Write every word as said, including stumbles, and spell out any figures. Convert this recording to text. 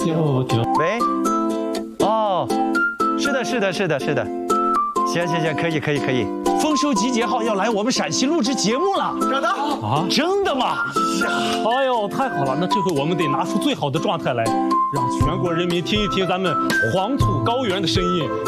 九九。 喂，哦，是的，是的，是的，是的。行行行，可以可以可以。丰收集结号要来我们陕西录制节目了。真的啊？真的吗？ 哎呦，太好了！那这回我们得拿出最好的状态来，让全国人民听一听咱们黄土高原的声音，